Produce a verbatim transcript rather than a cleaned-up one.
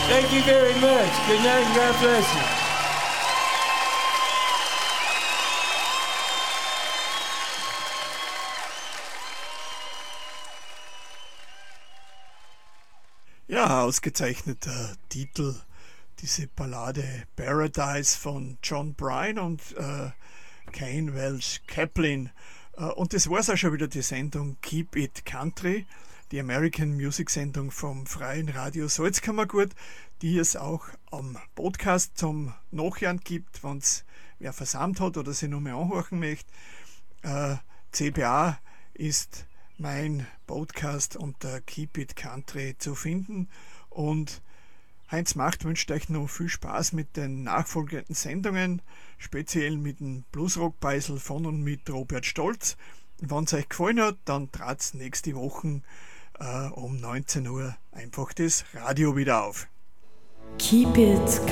Thank you very much. Good night and God bless you. Ja, ausgezeichneter Titel, diese Ballade Paradise von John Bryan und äh, Kane Welsh Kaplan. Äh, und das war es auch schon wieder, die Sendung Keep It Country, die American Music Sendung vom Freien Radio Salzkammergut, die es auch am Podcast zum Nachhören gibt, wenn es wer versammelt hat oder sich nochmal anhören möchte. Äh, C B A ist mein Podcast unter Keep It Country zu finden. Und Heinz Macht wünscht euch noch viel Spaß mit den nachfolgenden Sendungen, speziell mit dem Bluesrock-Beisel von und mit Robert Stolz. Wenn es euch gefallen hat, dann trat's nächste Woche äh, um neunzehn Uhr einfach das Radio wieder auf. Keep it